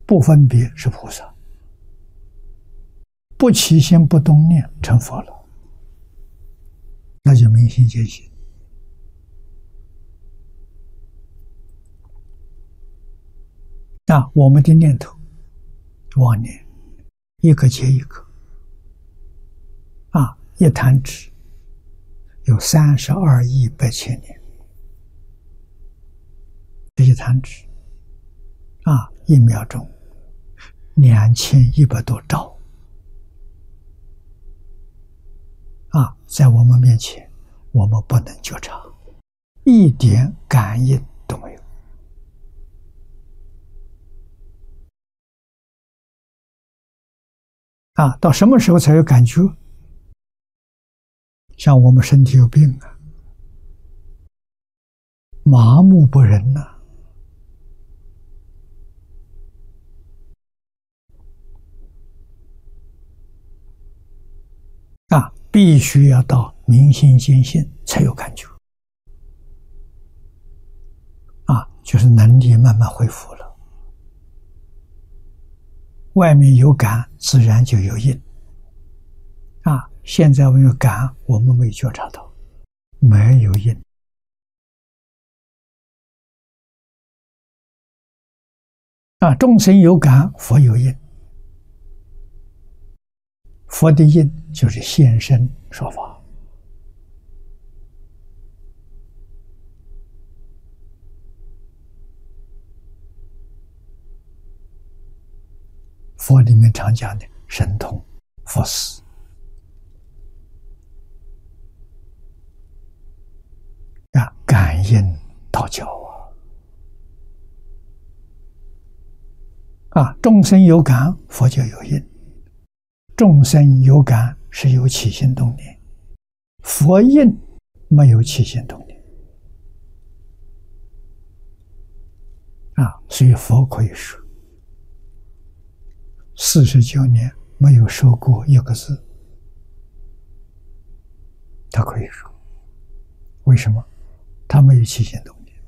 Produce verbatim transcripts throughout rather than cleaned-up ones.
不分别是菩萨，不起心不动念成佛了，那就明心见性。那我们的念头、妄念，一个接一个，啊，一弹指有三十二亿八千年，这一弹指，啊，一秒钟两千一百多兆，啊，在我们面前，我们不能觉察，一点感应都没有。啊，到什么时候才有感觉？像我们身体有病啊，麻木不仁呐、啊，啊，必须要到明心见性才有感觉。啊，就是能力慢慢恢复了。外面有感，自然就有应。啊，现在我们有感，我们没觉察到，没有应。啊，众生有感，佛有应。佛的应就是现身说法。佛里面常讲的神通、佛思，啊，感应道教啊！啊，众生有感，佛就有应。众生有感是有起心动念，佛应没有起心动念。啊，所以佛可以说，四十九年没有说过一个字，他可以说，为什么？他没有起心动念。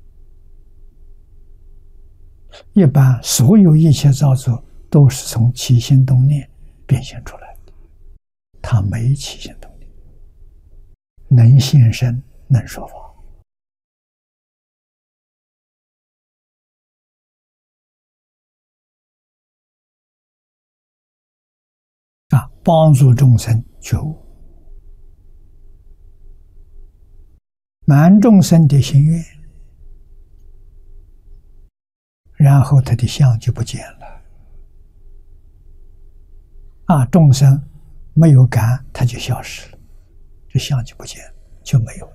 一般所有一切造作都是从起心动念变现出来的，他没起心动念，能现身，能说法。啊，帮助众生觉悟，满众生的心愿，然后他的相就不见了。啊，众生没有感，他就消失了，这相就不见了，就没有了。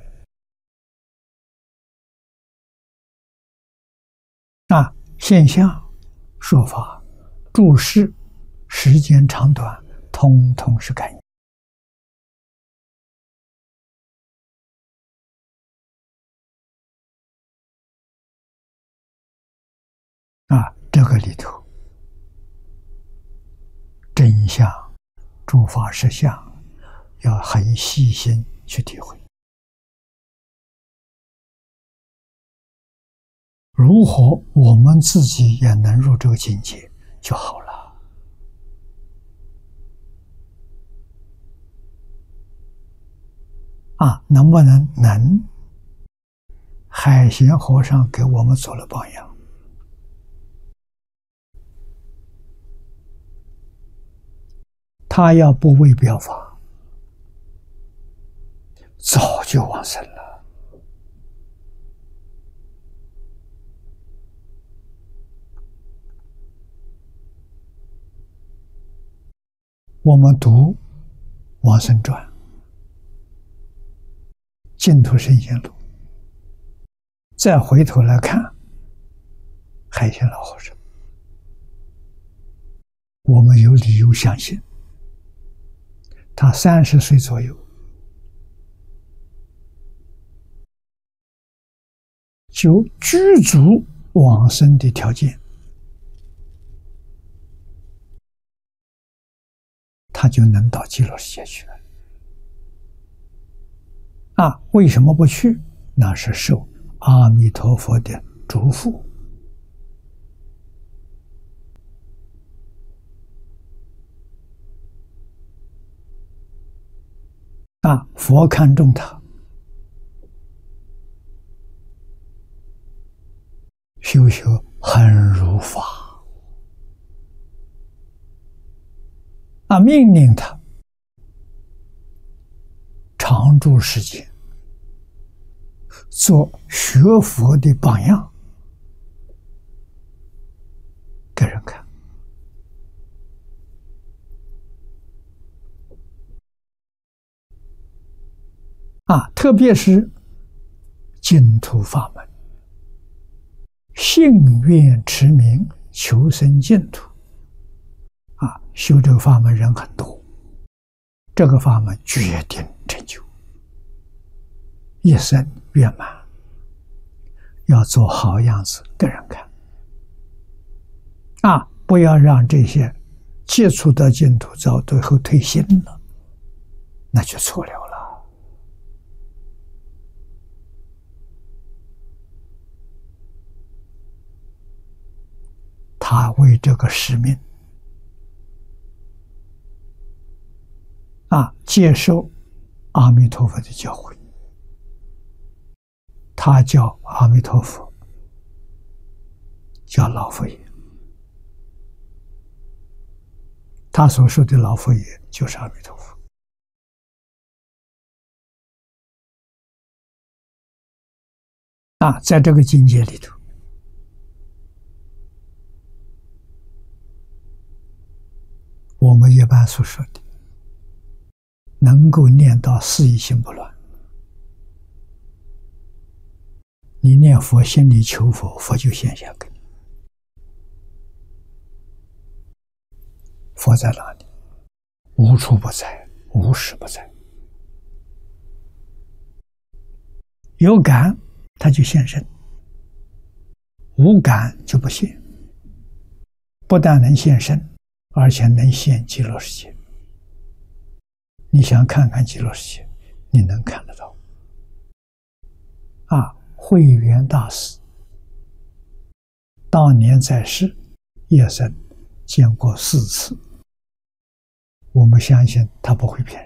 啊，现象、说法、注释，时间长短，通通是感应。啊，这个里头，真相、诸法实相，要很细心去体会。如何我们自己也能入这个境界就好了。啊，能不能？能。海贤和尚给我们做了榜样。他要不为表法，早就往生了。我们读《往生传》《净土圣贤录》，再回头来看海贤老和尚，我们有理由相信，他三十岁左右就具足往生的条件，他就能到极乐世界去了。啊，为什么不去？那是受阿弥陀佛的嘱咐。 啊，佛看重他，修修很如法，啊，命令他常住世间，做学佛的榜样给人看。啊，特别是净土法门，信愿持名求生净土，啊，修这个法门人很多，这个法门决定成就，一生圆满，要做好样子给人看。啊，不要让这些接触到净土到最后退心了，那就错了了。他为这个使命啊，接受阿弥陀佛的教诲，他叫阿弥陀佛，叫老佛爷，他所说的老佛爷就是阿弥陀佛。啊，在这个境界里头，我们一般所说的能够念到四意心不乱，你念佛心里求佛，佛就现象给你。佛在哪里？无处不在，无时不在。有感他就现身，无感就不现。不但能现身，而且能现极乐世界。你想看看极乐世界，你能看得到。啊，慧远大师当年在世，夜僧见过四次，我们相信他不会骗人。